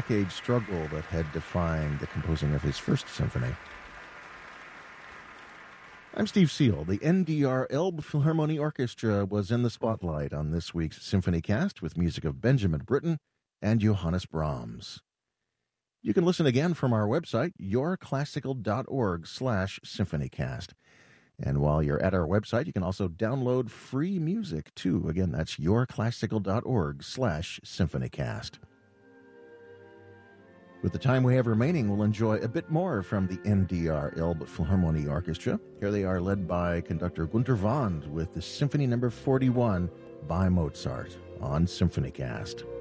decade struggle that had defined the composing of his first symphony. I'm Steve Seal. The NDR Elbe Philharmonie Orchestra was in the spotlight on this week's Symphony Cast with music of Benjamin Britten and Johannes Brahms. You can listen again from our website, yourclassical.org/symphonycast. And while you're at our website, you can also download free music, too. Again, that's yourclassical.org/symphonycast. With the time we have remaining, we'll enjoy a bit more from the NDR Elbe Philharmonie Orchestra. Here they are led by conductor Günter Wand with the Symphony No. 41 by Mozart on SymphonyCast.